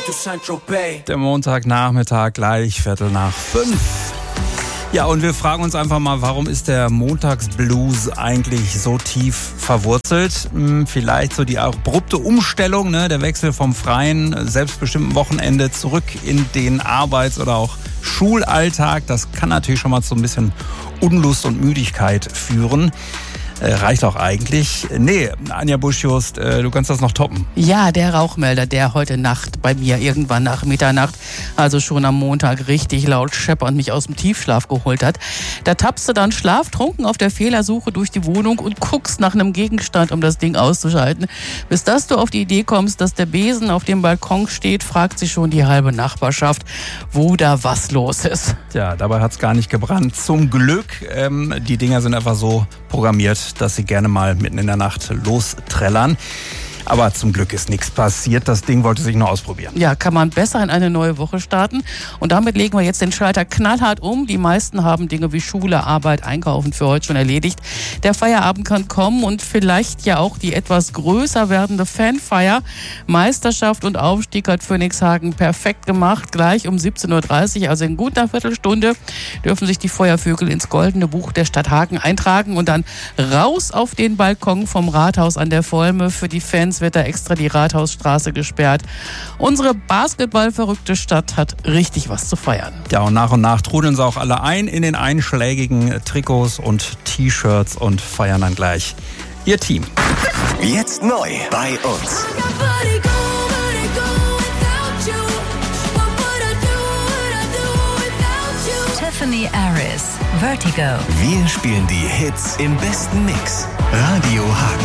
Der Montagnachmittag gleich 4:45. Ja, und wir fragen uns einfach mal, warum ist der Montagsblues eigentlich so tief verwurzelt? Vielleicht so die abrupte Umstellung, ne? Der Wechsel vom freien, selbstbestimmten Wochenende zurück in den Arbeits- oder auch Schulalltag. Das kann natürlich schon mal zu ein bisschen Unlust und Müdigkeit führen. Reicht auch eigentlich. Nee, Anja Busch-Just, du kannst das noch toppen. Ja, der Rauchmelder, der heute Nacht bei mir irgendwann nach Mitternacht, also schon am Montag, richtig laut scheppernd mich aus dem Tiefschlaf geholt hat. Da tappst du dann schlaftrunken auf der Fehlersuche durch die Wohnung und guckst nach einem Gegenstand, um das Ding auszuschalten. Bis dass du auf die Idee kommst, dass der Besen auf dem Balkon steht, fragt sich schon die halbe Nachbarschaft, wo da was los ist. Ja, dabei hat's gar nicht gebrannt. Zum Glück, die Dinger sind einfach so programmiert, dass sie gerne mal mitten in der Nacht losträllern. Aber zum Glück ist nichts passiert. Das Ding wollte sich nur ausprobieren. Ja, kann man besser in eine neue Woche starten. Und damit legen wir jetzt den Schalter knallhart um. Die meisten haben Dinge wie Schule, Arbeit, Einkaufen für heute schon erledigt. Der Feierabend kann kommen und vielleicht ja auch die etwas größer werdende Fanfeier. Meisterschaft und Aufstieg hat Phoenixhagen perfekt gemacht. Gleich um 17:30 Uhr, also in gut einer Viertelstunde, dürfen sich die Feuervögel ins goldene Buch der Stadt Hagen eintragen und dann raus auf den Balkon vom Rathaus an der Volme. Für die Fans wird da extra die Rathausstraße gesperrt. Unsere basketballverrückte Stadt hat richtig was zu feiern. Ja, und nach trudeln sie auch alle ein in den einschlägigen Trikots und T-Shirts und feiern dann gleich ihr Team. Jetzt neu bei uns. Tiffany Aris, Vertigo. Wir spielen die Hits im besten Mix. Radio Hagen.